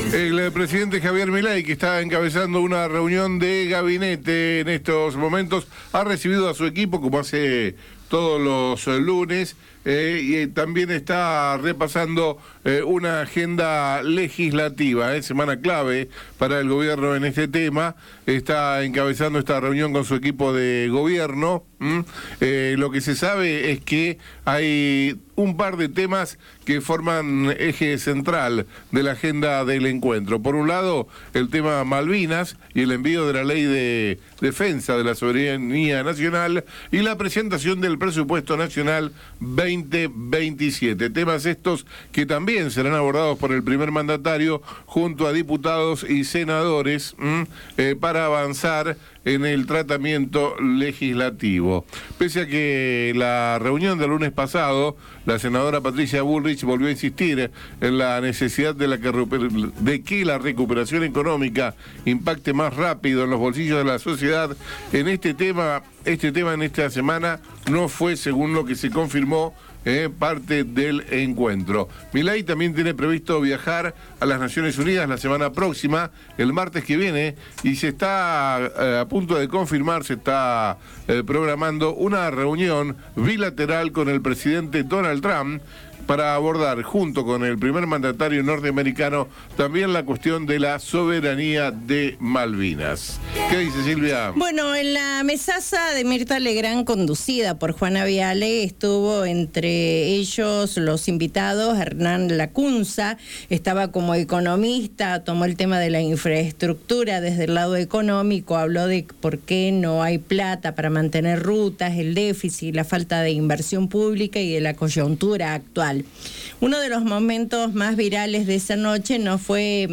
El presidente Javier Milei, que está encabezando una reunión de gabinete en estos momentos, ha recibido a su equipo como hace todos los lunes y también está repasando una agenda legislativa, semana clave para el gobierno en este tema. Está encabezando esta reunión con su equipo de gobierno. Lo que se sabe es que hay un par de temas que forman eje central de la agenda del encuentro. Por un lado, el tema Malvinas y el envío de la ley de defensa de la soberanía nacional y la presentación del presupuesto nacional 2027. Temas estos que también serán abordados por el primer mandatario junto a diputados y senadores para avanzar en el tratamiento legislativo. Pese a que la reunión del lunes pasado, la senadora Patricia Bullrich volvió a insistir en la necesidad de que la recuperación económica impacte más rápido en los bolsillos de la sociedad, en este tema en esta semana no fue, según lo que se confirmó, parte del encuentro. Milei también tiene previsto viajar a las Naciones Unidas la semana próxima, el martes que viene, y se está a punto de confirmar, se está programando una reunión bilateral con el presidente Donald Trump para abordar, junto con el primer mandatario norteamericano, también la cuestión de la soberanía de Malvinas. ¿Qué dice Silvia? Bueno, en la mesaza de Mirta Legrand, conducida por Juana Viale, estuvo entre ellos los invitados Hernán Lacunza, estaba como economista, tomó el tema de la infraestructura desde el lado económico, habló de por qué no hay plata para mantener rutas, el déficit, la falta de inversión pública y de la coyuntura actual. Uno de los momentos más virales de esa noche no fue